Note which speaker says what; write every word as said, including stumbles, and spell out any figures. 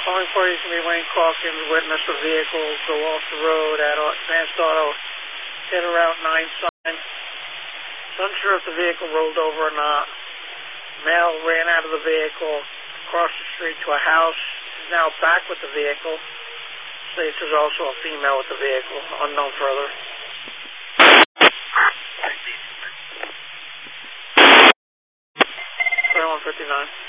Speaker 1: Calling parties can be Wayne Calkins, witness a vehicle go off the road at Advanced Auto, hit a Route nine sign. It's unsure if the vehicle rolled over or not. Male ran out of the vehicle, across the street to a house, is now back with the vehicle. States there's also a female with the vehicle, unknown further. twenty-one fifty-nine.